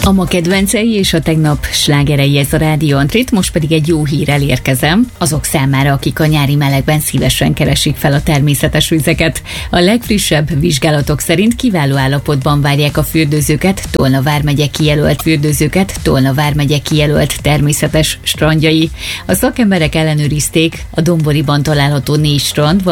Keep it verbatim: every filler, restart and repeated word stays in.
A ma kedvencei és a tegnap slágerei ez a Rádió Antrit, most pedig egy jó hírrel érkezem azok számára, akik a nyári melegben szívesen keresik fel a természetes vizeket. A legfrissebb vizsgálatok szerint kiváló állapotban várják a fürdőzőket Tolna vármegye kijelölt fürdőzőket, Tolna vármegye kijelölt természetes strandjai. A szakemberek ellenőrizték a Domboriban található négy strand,